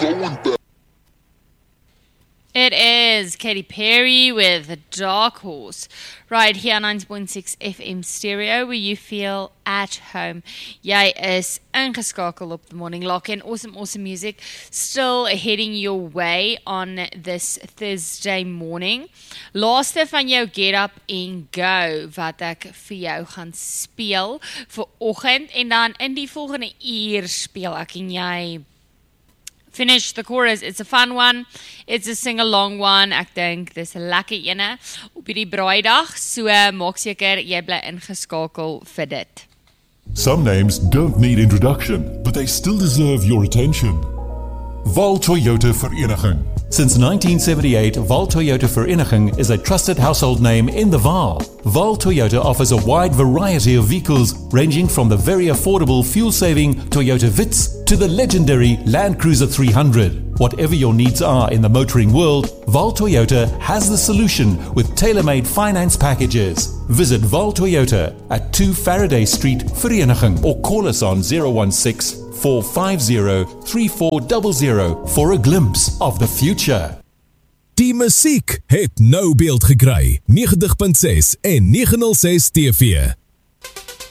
It is Katy Perry with Dark Horse, right here on 90.6 FM Stereo, where you feel at home. Jy is ingeskakel op the Morning Lock and awesome music still heading your way on this Thursday morning. Laaste van jou Get Up and Go wat ek vir jou gaan speel vir oggend, en dan in die volgende uur speel ek en jy finish the chorus. It's a fun one. It's a sing-along one. Ek dink dis 'n lekker ene op hierdie braaidag. So maak seker jy bly ingeskakel vir dit. Some names don't need introduction, but they still deserve your attention. Val Toyota Vereniging. Since 1978, Val Toyota Vereniging is a trusted household name in the Vaal. Val Toyota offers a wide variety of vehicles, ranging from the very affordable fuel-saving Toyota Vitz to the legendary Land Cruiser 300. Whatever your needs are in the motoring world, Val Toyota has the solution with tailor-made finance packages. Visit Val Toyota at 2 Faraday Street, Vereniging, or call us on 016-450-3400 for a glimpse of the future. Die musiek het nou beeld gekry. 90.6 en 906 TV.